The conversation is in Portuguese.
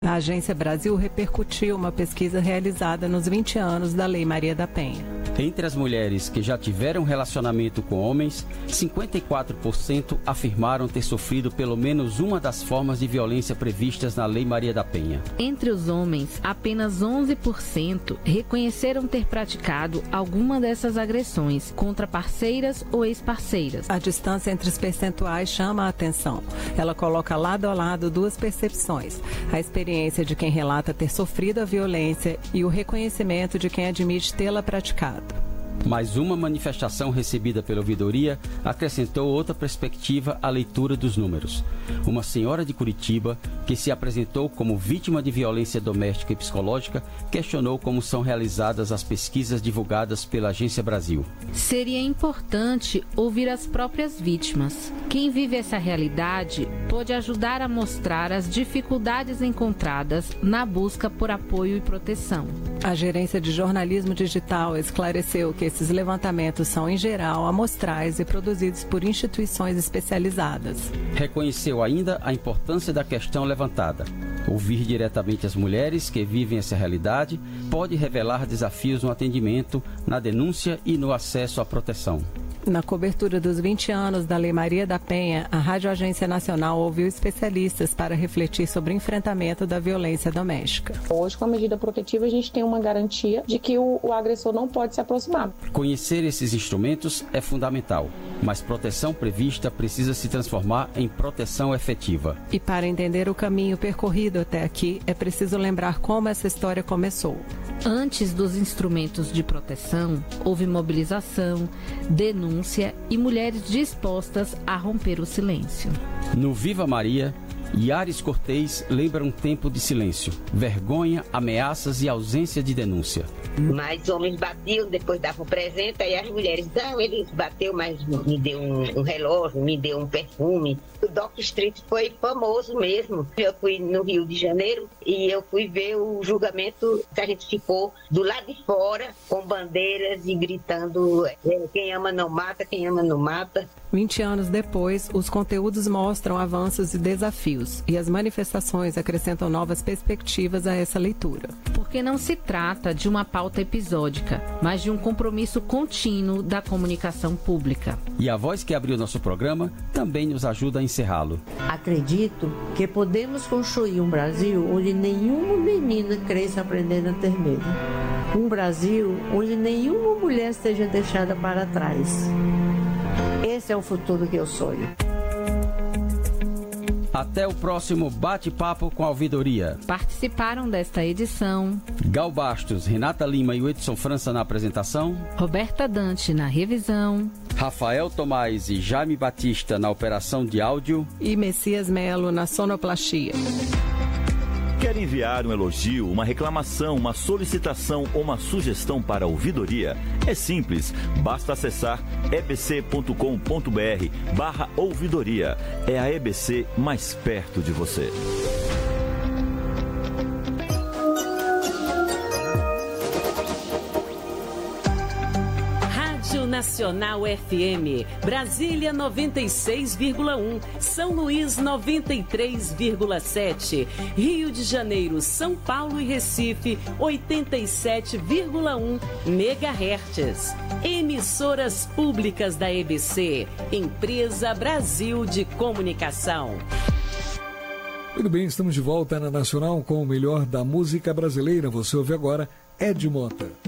A Agência Brasil repercutiu uma pesquisa realizada nos 20 anos da Lei Maria da Penha. Entre as mulheres que já tiveram relacionamento com homens, 54% afirmaram ter sofrido pelo menos uma das formas de violência previstas na Lei Maria da Penha. Entre os homens, apenas 11% reconheceram ter praticado alguma dessas agressões contra parceiras ou ex-parceiras. A distância entre os percentuais chama a atenção. Ela coloca lado a lado duas percepções: a experiência de quem relata ter sofrido a violência e o reconhecimento de quem admite tê-la praticado. Mais uma manifestação recebida pela ouvidoria acrescentou outra perspectiva à leitura dos números. Uma senhora de Curitiba, que se apresentou como vítima de violência doméstica e psicológica, questionou como são realizadas as pesquisas divulgadas pela Agência Brasil. Seria importante ouvir as próprias vítimas. Quem vive essa realidade pode ajudar a mostrar as dificuldades encontradas na busca por apoio e proteção. A Gerência de Jornalismo Digital esclareceu que esses levantamentos são, em geral, amostrais e produzidos por instituições especializadas. Reconheceu ainda a importância da questão levantada. Ouvir diretamente as mulheres que vivem essa realidade pode revelar desafios no atendimento, na denúncia e no acesso à proteção. Na cobertura dos 20 anos da Lei Maria da Penha, a Rádio Agência Nacional ouviu especialistas para refletir sobre o enfrentamento da violência doméstica. Hoje, com a medida protetiva, a gente tem uma garantia de que o agressor não pode se aproximar. Conhecer esses instrumentos é fundamental, mas proteção prevista precisa se transformar em proteção efetiva. E para entender o caminho percorrido até aqui, é preciso lembrar como essa história começou. Antes dos instrumentos de proteção, houve mobilização, denúncia e mulheres dispostas a romper o silêncio. No Viva Maria, Yaris Cortez lembra um tempo de silêncio, vergonha, ameaças e ausência de denúncia. Mas homens batiam, depois davam presente, e as mulheres, não, ele bateu, mas me deu um relógio, me deu um perfume. O Dock Street foi famoso mesmo. Eu fui no Rio de Janeiro e eu fui ver o julgamento, que a gente ficou do lado de fora, com bandeiras e gritando, quem ama não mata, quem ama não mata. 20 anos depois, os conteúdos mostram avanços e desafios, e as manifestações acrescentam novas perspectivas a essa leitura. Porque não se trata de uma pauta episódica, mas de um compromisso contínuo da comunicação pública. E a voz que abriu nosso programa também nos ajuda a encerrá-lo. Acredito que podemos construir um Brasil onde nenhuma menina cresça aprendendo a ter medo. Um Brasil onde nenhuma mulher seja deixada para trás. Esse é o futuro que eu sonho. Até o próximo Bate-Papo com a Ouvidoria. Participaram desta edição Gal Bastos, Renata Lima e Edson França na apresentação, Roberta Dante na revisão, Rafael Tomás e Jaime Batista na operação de áudio e Messias Melo na sonoplastia. Quer enviar um elogio, uma reclamação, uma solicitação ou uma sugestão para a ouvidoria? É simples, basta acessar ebc.com.br/ouvidoria. É a EBC mais perto de você. Nacional FM, Brasília 96,1, São Luís 93,7, Rio de Janeiro, São Paulo e Recife 87,1 MHz. Emissoras públicas da EBC, Empresa Brasil de Comunicação. Muito bem, estamos de volta na Nacional com o melhor da música brasileira. Você ouve agora Ed Mota.